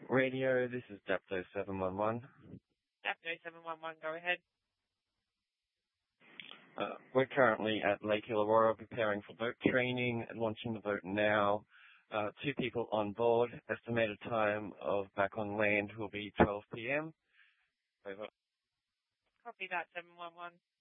Radio, this is Dapto 711. Dapto 711, go ahead. We're currently at Lake Illawarra preparing for boat training and launching the boat now. 2 people on board. Estimated time of back on land will be 12 p.m. Over. Copy that, 711.